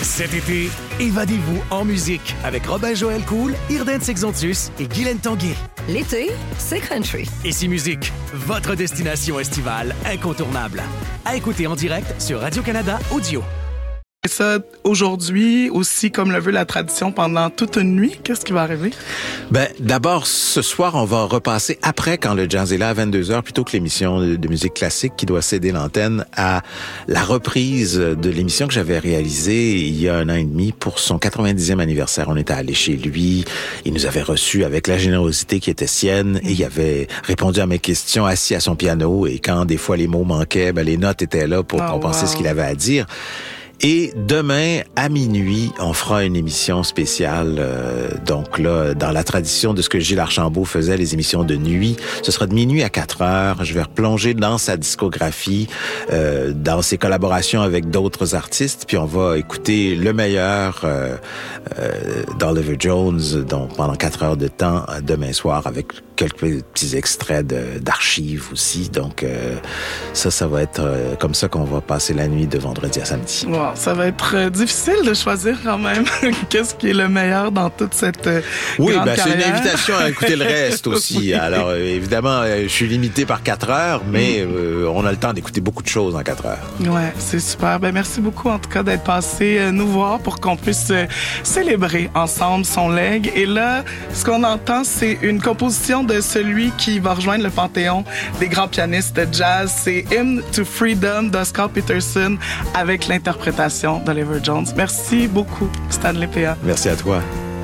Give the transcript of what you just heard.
Cet été, évadez-vous en musique avec Robin-Joël Cool, Irden Sexontus et Guylaine Tanguay. L'été, c'est country. Ici Musique, votre destination estivale incontournable. À écouter en direct sur Radio-Canada Audio. Et ça, aujourd'hui, aussi comme le veut la tradition, pendant toute une nuit, qu'est-ce qui va arriver? Ben, d'abord, ce soir, on va repasser après, quand le jazz est là, à 22h, plutôt que l'émission de musique classique qui doit céder l'antenne, à la reprise de l'émission que j'avais réalisée il y a 1 an et demi pour son 90e anniversaire. On était allé chez lui, il nous avait reçus avec la générosité qui était sienne et il avait répondu à mes questions assis à son piano et quand des fois les mots manquaient, ben, les notes étaient là pour compenser ce qu'il avait à dire. Et demain, à minuit, on fera une émission spéciale. Donc là, dans la tradition de ce que Gilles Archambault faisait, les émissions de nuit, ce sera de minuit à 4h. Je vais replonger dans sa discographie, dans ses collaborations avec d'autres artistes, puis on va écouter le meilleur d'Oliver Jones donc pendant 4 heures de temps demain soir avec quelques petits extraits d'archives aussi. Donc ça va être comme ça qu'on va passer la nuit de vendredi à samedi. Wow, ça va être difficile de choisir quand même qu'est-ce qui est le meilleur dans toute cette grande carrière. C'est une invitation à écouter le reste aussi. Oui. Alors évidemment, je suis limité par 4 heures, mais on a le temps d'écouter beaucoup de choses en 4 heures. Ouais, c'est super. Ben merci beaucoup en tout cas d'être passé nous voir pour qu'on puisse célébrer ensemble son legs. Et là, ce qu'on entend, c'est une composition de celui qui va rejoindre le panthéon des grands pianistes de jazz. C'est Hymn to Freedom d'Oscar Peterson avec l'interprétation d'Oliver Jones. Merci beaucoup, Stanley P.A. Merci à toi.